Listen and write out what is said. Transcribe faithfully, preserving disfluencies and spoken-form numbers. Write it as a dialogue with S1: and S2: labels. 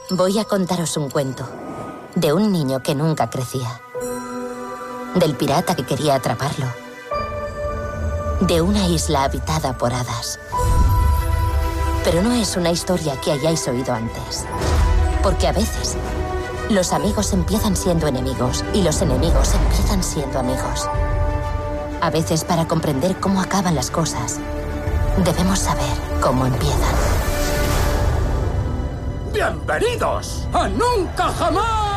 S1: Voy a contaros un cuento de un niño que nunca crecía, del pirata que quería atraparlo, de una isla habitada por hadas. Pero no es una historia que hayáis oído antes, porque a veces los amigos empiezan siendo enemigos y los enemigos empiezan siendo amigos. A veces, para comprender cómo acaban las cosas, debemos saber cómo empiezan.
S2: ¡Bienvenidos a Nunca Jamás!